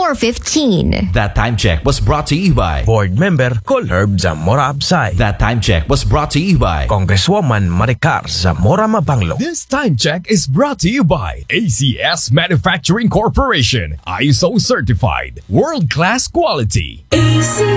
4:15. That time check was brought to you by Board Member Colherb Zamora Absay. That time check was brought to you by Congresswoman Maricar Zamora Mabanglo. This time check is brought to you by ACS Manufacturing Corporation. ISO certified. World-class quality.